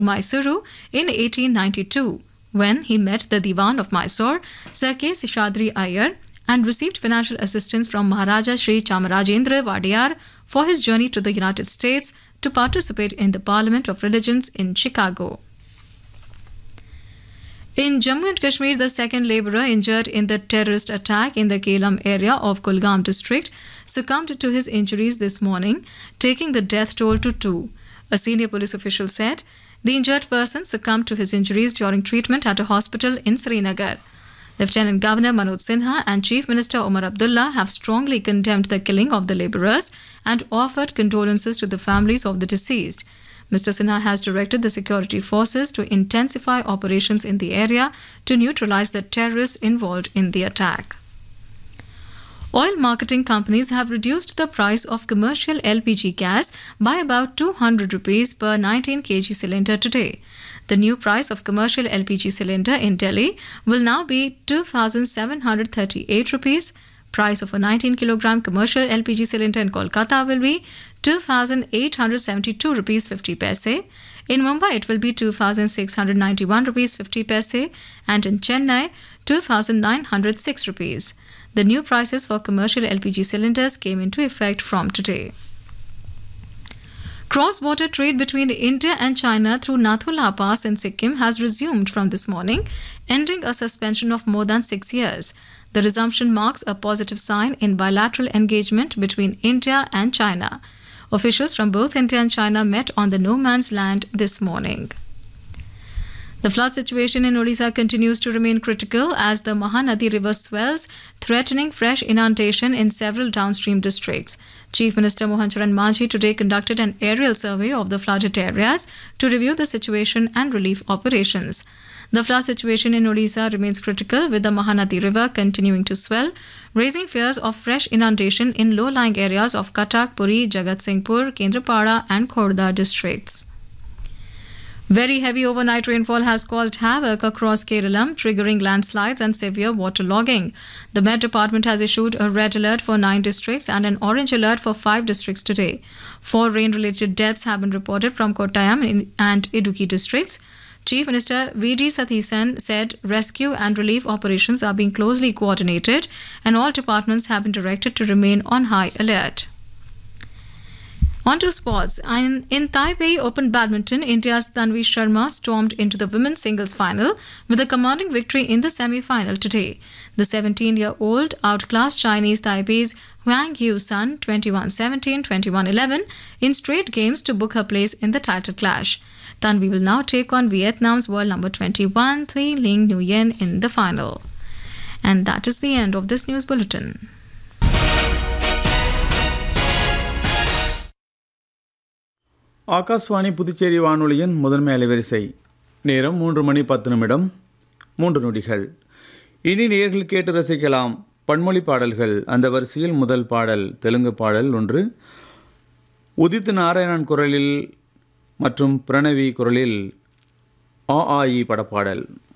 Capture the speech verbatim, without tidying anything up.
Mysuru in eighteen ninety-two, when he met the Diwan of Mysore, Sir K. Seshadri Iyer, and received financial assistance from Maharaja Sri Chamarajendra Wadiyar for his journey to the United States to participate in the Parliament of Religions in Chicago. In Jammu and Kashmir, the second labourer injured in the terrorist attack in the Kelam area of Kulgam district succumbed to his injuries this morning, taking the death toll to two. A senior police official said the injured person succumbed to his injuries during treatment at a hospital in Srinagar. Lieutenant Governor Manoj Sinha and Chief Minister Omar Abdullah have strongly condemned the killing of the labourers and offered condolences to the families of the deceased. Mister Sinha has directed the security forces to intensify operations in the area to neutralize the terrorists involved in the attack. Oil marketing companies have reduced the price of commercial L P G gas by about two hundred rupees per nineteen kilogram cylinder today. The new price of commercial L P G cylinder in Delhi will now be two thousand seven hundred thirty-eight rupees. Price of a nineteen kilogram commercial L P G cylinder in Kolkata will be two thousand eight hundred seventy-two rupees fifty paise. In Mumbai, it will be two thousand six hundred ninety-one rupees fifty paise, and in Chennai, two thousand nine hundred six rupees. The new prices for commercial L P G cylinders came into effect from today. Cross-border trade between India and China through Nathula Pass in Sikkim has resumed from this morning, ending a suspension of more than six years. The resumption marks a positive sign in bilateral engagement between India and China. Officials from both India and China met on the no man's land this morning. The flood situation in Odisha continues to remain critical as the Mahanadi River swells, threatening fresh inundation in several downstream districts. Chief Minister Mohan Charan Manjhi today conducted an aerial survey of the flooded areas to review the situation and relief operations. The flood situation in Odisha remains critical, with the Mahanadi River continuing to swell, raising fears of fresh inundation in low-lying areas of Cuttack, Puri, Jagatsinghpur, Kendrapada and Khordha districts. Very heavy overnight rainfall has caused havoc across Kerala, triggering landslides and severe waterlogging. The Met Department has issued a red alert for nine districts and an orange alert for five districts today. Four rain-related deaths have been reported from Kottayam and Idukki districts. Chief Minister V D Satheesan said rescue and relief operations are being closely coordinated and all departments have been directed to remain on high alert. On to sports. In, in Taipei Open Badminton, India's Tanvi Sharma stormed into the women's singles final with a commanding victory in the semi-final today. The seventeen-year-old outclassed Chinese Taipei's Huang Yu-sun twenty-one seventeen, twenty-one eleven in straight games to book her place in the title clash. Tanvi will now take on Vietnam's world number twenty-one, Thuy Linh Nguyen, in the final. And that is the end of this news bulletin. Akashvani Puducherry வானொலியின் முதன்மை அலைவரிசை நேரம் மூன்று மணி பத்து நிமிடம் மூன்று நொடிகள். இனி நேயர்கள் கேட்டு ரசிக்கலாம் பன்மொழி பாடல்கள். அந்த வரிசையில் முதல் பாடல் தெலுங்கு பாடல் ஒன்று, உதித் நாராயணன் குரலில் மற்றும் பிரணவி குரலில் ஆ ஆ இ படப்பாடல்.